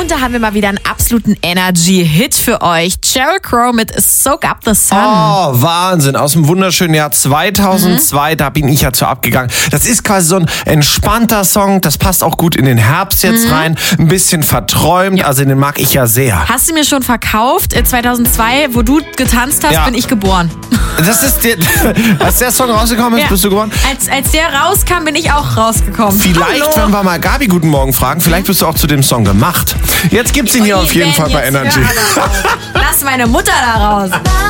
Und da haben wir mal wieder einen absoluten Energy-Hit für euch. Sheryl Crow mit Soak Up the Sun. Oh, Wahnsinn. Aus dem wunderschönen Jahr 2002, da bin ich ja zu abgegangen. Das ist quasi so ein entspannter Song. Das passt auch gut in den Herbst jetzt rein. Ein bisschen verträumt. Also den mag ich ja sehr. Hast du mir schon verkauft? 2002, wo du getanzt hast, Ja. bin ich geboren. Das ist als der Song rausgekommen ist, bist du geboren? Als der rauskam, bin ich auch rausgekommen. Vielleicht, Hallo. wenn wir mal Gabi guten Morgen fragen, vielleicht bist du auch zu dem Song gemacht. Jetzt gibt's ihn hier auf jeden Fall bei Energy. Lass meine Mutter da raus.